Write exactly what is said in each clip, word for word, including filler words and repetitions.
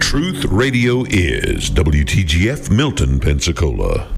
Truth Radio is W T G F Milton, Pensacola.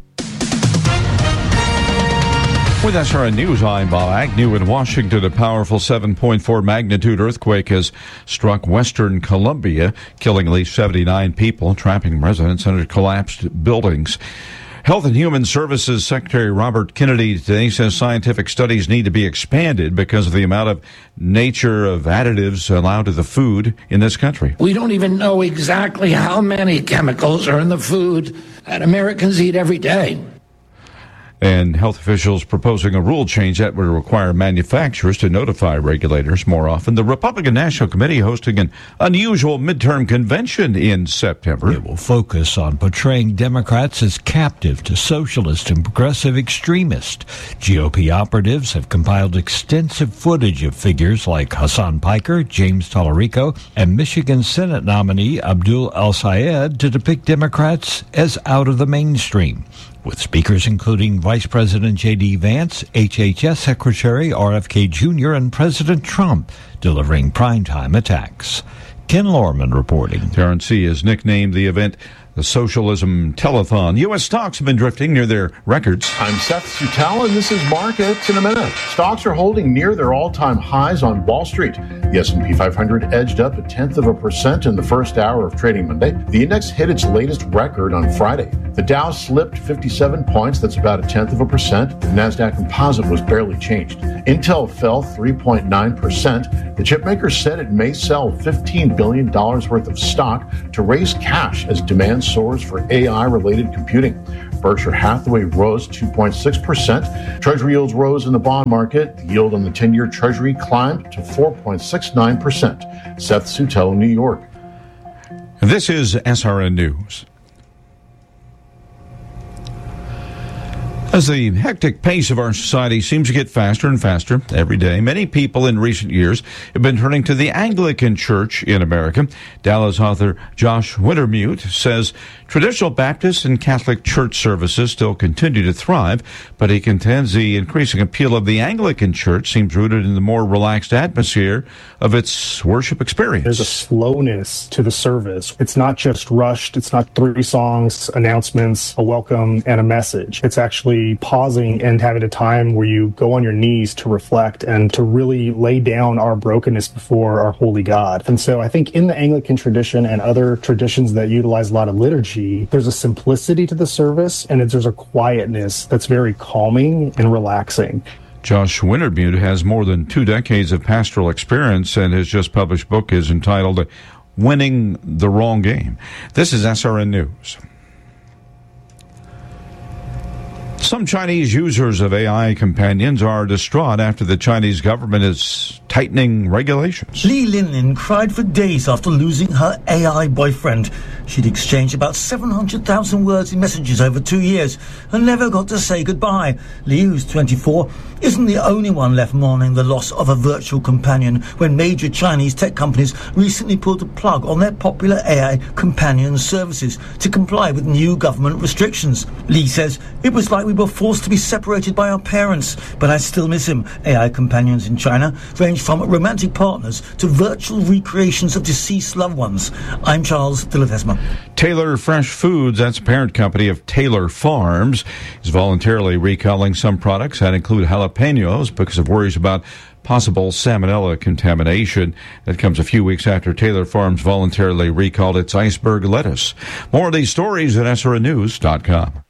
With S R N News, I'm Bob Agnew in Washington. A powerful seven point four magnitude earthquake has struck western Colombia, killing at least seventy-nine people, trapping residents under collapsed buildings. Health and Human Services Secretary Robert Kennedy today says scientific studies need to be expanded because of the amount of nature of additives allowed to the food in this country. We don't even know exactly how many chemicals are in the food that Americans eat every day. And health officials proposing a rule change that would require manufacturers to notify regulators more often. The Republican National Committee hosting an unusual midterm convention in September. It will focus on portraying Democrats as captive to socialist and progressive extremists. G O P operatives have compiled extensive footage of figures like Hassan Piker, James Tallarico, and Michigan Senate nominee Abdul El-Sayed to depict Democrats as out of the mainstream, with speakers including Vice President J D. Vance, H H S Secretary R F K Junior, and President Trump delivering primetime attacks. Ken Lorman reporting. T R N C has nicknamed the event the Socialism Telethon. U S stocks have been drifting near their records. I'm Seth Sutell, and this is Markets in a Minute. Stocks are holding near their all-time highs on Wall Street. The S and P five hundred edged up a tenth of a percent in the first hour of trading Monday. The index hit its latest record on Friday. The Dow slipped fifty-seven points, that's about a tenth of a percent. The NASDAQ Composite was barely changed. Intel fell three point nine percent. The chipmaker said it may sell fifteen billion dollars worth of stock to raise cash as demand soars for A I-related computing. Berkshire Hathaway rose two point six percent. Treasury yields rose in the bond market. The yield on the ten-year Treasury climbed to four point six nine percent. Seth Sutell, New York. This is S R N News. As the hectic pace of our society seems to get faster and faster every day, many people in recent years have been turning to the Anglican Church in America. Dallas author Josh Wintermute says traditional Baptist and Catholic church services still continue to thrive, but he contends the increasing appeal of the Anglican Church seems rooted in the more relaxed atmosphere of its worship experience. There's a slowness to the service. It's not just rushed. It's not three songs, announcements, a welcome, and a message. It's actually pausing and having a time where you go on your knees to reflect and to really lay down our brokenness before our holy God. And so I think in the Anglican tradition and other traditions that utilize a lot of liturgy, there's a simplicity to the service and there's a quietness that's very calming and relaxing. Josh Wintermute has more than two decades of pastoral experience, and his just published book is entitled Winning the Wrong Game. This is S R N News. Some Chinese users of A I companions are distraught after the Chinese government is tightening regulations. Li Linlin cried for days after losing her A I boyfriend. She'd exchanged about seven hundred thousand words in messages over two years and never got to say goodbye. Li, who's twenty-four, isn't the only one left mourning the loss of a virtual companion when major Chinese tech companies recently pulled the plug on their popular A I companion services to comply with new government restrictions. Li says, "It was like we were forced to be separated by our parents, but I still miss him." A I companions in China range from romantic partners to virtual recreations of deceased loved ones. I'm Charles de Ledesma. Taylor Fresh Foods, that's a parent company of Taylor Farms, is voluntarily recalling some products that include jalapenos because of worries about possible salmonella contamination. That comes a few weeks after Taylor Farms voluntarily recalled its iceberg lettuce. More of these stories at S R N news dot com.